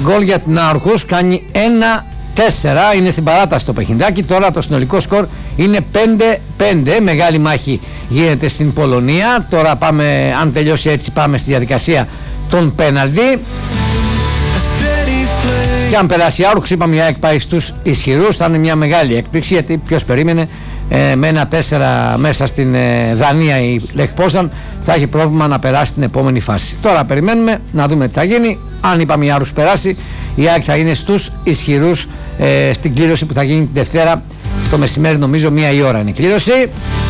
γκολ για την Άρχους, κάνει 1-4, είναι στην παράταση το παιχνιδάκι. Τώρα το συνολικό σκορ είναι 5-5. Μεγάλη μάχη γίνεται στην Πολωνία. Τώρα πάμε, αν τελειώσει έτσι, πάμε στη διαδικασία των πέναλτι. Και αν περάσει η Άρχους, είπαμε, η ΑΕΚ πάει στους ισχυρούς. Θα είναι μια μεγάλη έκπληξη, γιατί ποιος περίμενε με 1-4 μέσα στην Δανία η Λεχ Πόζαν θα έχει πρόβλημα να περάσει την επόμενη φάση. Τώρα περιμένουμε να δούμε τι θα γίνει. Αν είπαμε η Άρχους περάσει, η ΑΕΚ θα είναι στους ισχυρούς στην κλήρωση που θα γίνει τη Δευτέρα το μεσημέρι, νομίζω 1 η ώρα είναι η κλήρωση.